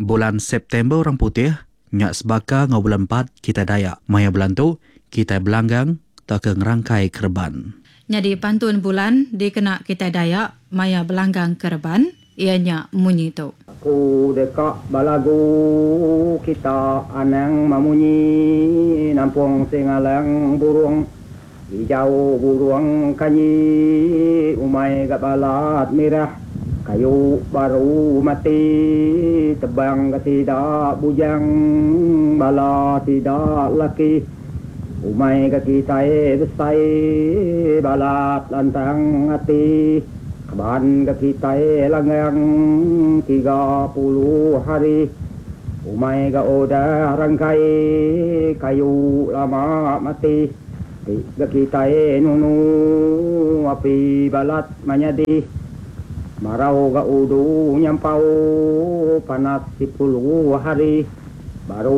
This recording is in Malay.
Bulan September orang putih, nyak sebaka ngau bulan 4 kita Dayak. Maya bulan tu, kita belanggang tak ke ngerangkai kerban. Jadi pantun bulan dikena kita Dayak, maya belanggang kerban, ianya munyi tu. Ku dekak balagu kita anang mamunyi nampung singalang burung hijau burung kanyi umai kat balat merah kayu baru mati tebang ke tidak bujang bala tidak laki umai ke kita besai balat lantang hati keban ke kita langgang 30 hari umai ke odah rangkai kayu lama mati ke kita nunu api balat manyadi marau ke udu nyampau panas 10 hari baru